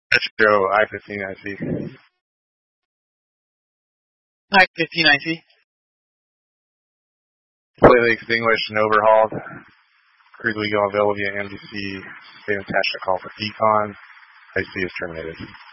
Metro I-15IC. I-15IC. Completely extinguished and overhauled. Cruise legal available via NBC. Stay in touch to call for decon. IC is terminated.